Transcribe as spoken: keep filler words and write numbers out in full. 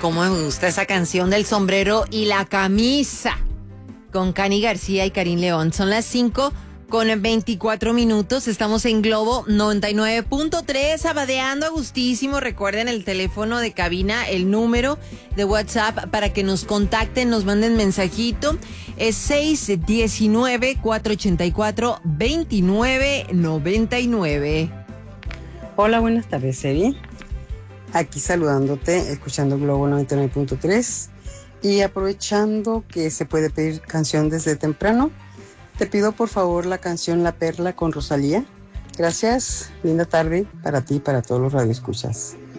Cómo me gusta esa canción del sombrero y la camisa con Cani García y Karim León. Son las cinco con veinticuatro minutos. Estamos en Globo noventa y nueve punto tres, sabadeando a gustísimo. Recuerden el teléfono de cabina, el número de WhatsApp para que nos contacten, nos manden mensajito. Es seis uno nueve, cuatro ocho cuatro, dos nueve nueve nueve. Hola, buenas tardes, Evi. Aquí saludándote, escuchando Globo noventa y nueve punto tres y aprovechando que se puede pedir canción desde temprano, te pido por favor la canción La Perla con Rosalía. Gracias, linda tarde para ti y para todos los radioescuchas.